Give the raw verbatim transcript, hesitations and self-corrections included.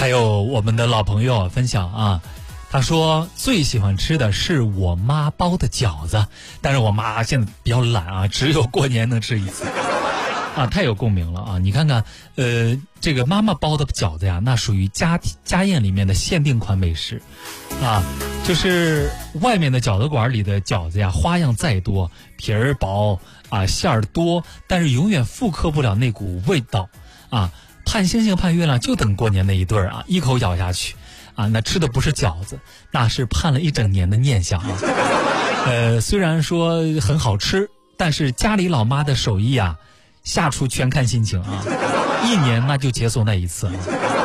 还有我们的老朋友分享啊，他说最喜欢吃的是我妈包的饺子，但是我妈现在比较懒啊，只有过年能吃一次啊，太有共鸣了啊！你看看，呃，这个妈妈包的饺子呀，那属于家家宴里面的限定款美食啊，就是外面的饺子馆里的饺子呀，花样再多，皮儿薄啊，馅儿多，但是永远复刻不了那股味道啊！盼星星盼月亮，就等过年那一对儿啊，一口咬下去啊，那吃的不是饺子，那是盼了一整年的念想啊！呃，虽然说很好吃，但是家里老妈的手艺啊，下厨全看心情啊，一年那就解锁那一次啊。